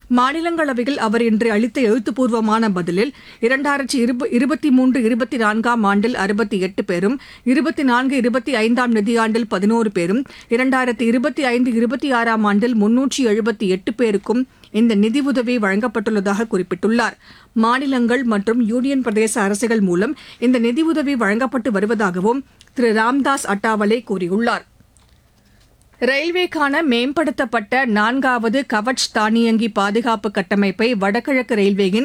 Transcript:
மாநிலங்களவையில் அவர் இன்று அளித்த எழுத்துப்பூர்வமான பதிலில் 2023-24 ஆண்டில் 68 பேரும் 24-25 நிதியாண்டில் 11 பேரும் 2025-26 ஆண்டில் 378 பேருக்கும் இந்த நிதியுதவி வழங்கப்பட்டுள்ளதாக குறிப்பிட்டுள்ளார். மாநிலங்கள் மற்றும் யூனியன் பிரதேச அரசுகள் மூலம் இந்த நிதியுதவி வழங்கப்பட்டு வருவதாகவும் திரு ராம்தாஸ் அட்டாவலே கூறியுள்ளார். ரயில்வேக்கான மேம்படுத்தப்பட்ட 4வது கவச் தானியங்கி பாதுகாப்பு கட்டமைப்பை வடகிழக்கு ரயில்வேயின்